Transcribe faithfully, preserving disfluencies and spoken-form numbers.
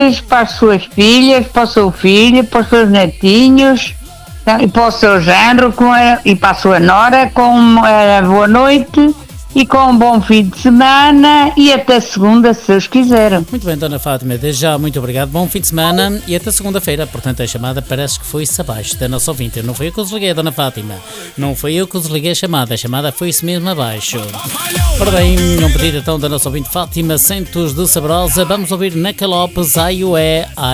para as suas filhas, para o seu filho, para os seus netinhos, e para o seu genro com a, e para a sua nora com a boa noite e com um bom fim de semana e até segunda, se Deus quiser. Muito bem, Dona Fátima, desde já muito obrigado, bom fim de semana e até segunda-feira. Portanto, a chamada parece que foi-se abaixo da nossa ouvinte. Não foi eu que desliguei, Dona Fátima, não foi eu que desliguei a chamada, a chamada foi-se mesmo abaixo. Ora bem, um pedido então da nossa ouvinte Fátima Santos de Sabrosa, vamos ouvir Naca Lopes, ai o é, ai.